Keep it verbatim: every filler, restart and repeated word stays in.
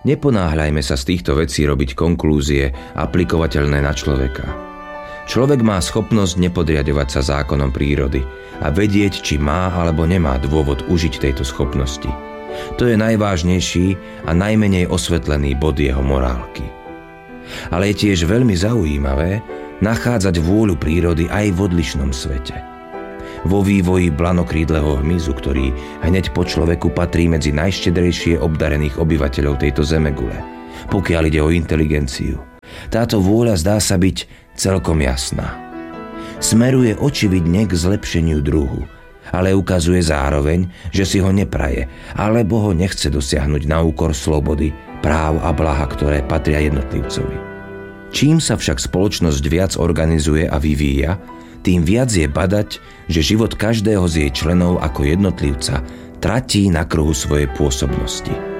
Neponáhľajme sa z týchto vecí robiť konklúzie aplikovateľné na človeka. Človek má schopnosť nepodriadovať sa zákonom prírody a vedieť, či má alebo nemá dôvod užiť tejto schopnosti. To je najvážnejší a najmenej osvetlený bod jeho morálky. Ale je tiež veľmi zaujímavé nachádzať vôľu prírody aj v odlišnom svete. Vo vývoji blanokrídleho hmyzu, ktorý hneď po človeku patrí medzi najštedrejšie obdarených obyvateľov tejto zemegule, pokiaľ ide o inteligenciu. Táto vôľa zdá sa byť celkom jasná. Smeruje očividne k zlepšeniu druhu, ale ukazuje zároveň, že si ho nepraje, alebo ho nechce dosiahnuť na úkor slobody, práv a blaha, ktoré patria jednotlivcovi. Čím sa však spoločnosť viac organizuje a vyvíja, tým viac je badať, že život každého z jej členov ako jednotlivca tratí na kruhu svojej pôsobnosti.